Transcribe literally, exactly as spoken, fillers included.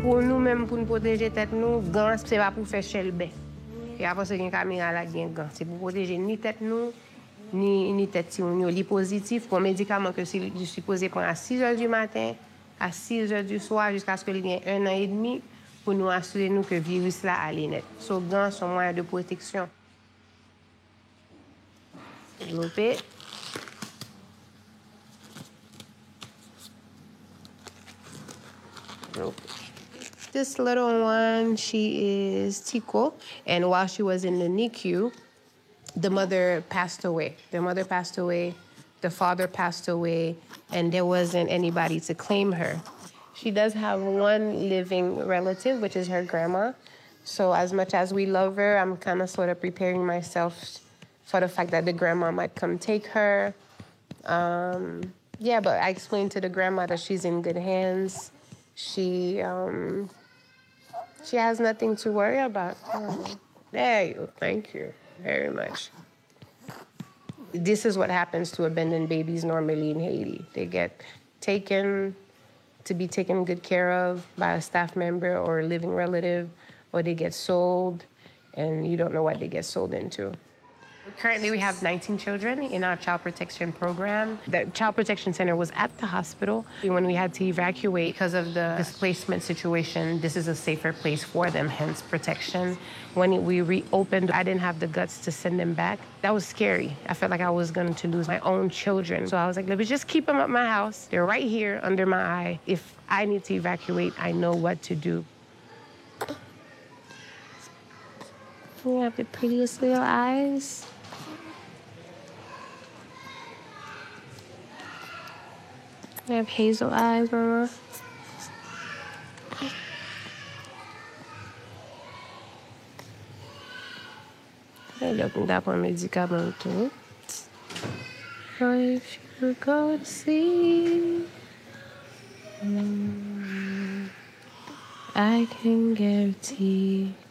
Pour nous-mêmes, pour nous protéger tête nous, gants, c'est pas pour faire chelbe. Et après, c'est une caméra là, il y a un gant. C'est pour protéger ni tête nous, ni, ni tête si on est positif pour un médicament que je suis supposé prendre à six heures du matin, à six heures du soir, jusqu'à ce qu'il y ait un an et demi, pour nous assurer nous que le virus là allait net. So, gants sont moyens de protection. Développer. This little one, she is Tico, and while she was in the N I C U, the mother passed away. The mother passed away, the father passed away, and there wasn't anybody to claim her. She does have one living relative, which is her grandma. So as much as we love her, I'm kind of sort of preparing myself for the fact that the grandma might come take her. Um, yeah, but I explained to the grandma that she's in good hands. She um, she has nothing to worry about. Oh, there you go. Thank you very much. This is what happens to abandoned babies normally in Haiti. They get taken to be taken good care of by a staff member or a living relative, or they get sold, and you don't know what they get sold into. Currently, we have nineteen children in our child protection program. The child protection center was at the hospital. When we had to evacuate because of the displacement situation, this is a safer place for them, hence protection. When we reopened, I didn't have the guts to send them back. That was scary. I felt like I was going to lose my own children. So I was like, let me just keep them at my house. They're right here under my eye. If I need to evacuate, I know what to do. You have the prettiest little eyes. I have hazel eyes, Mama. I don't have un médicament too. If you go to sleep, I can guarantee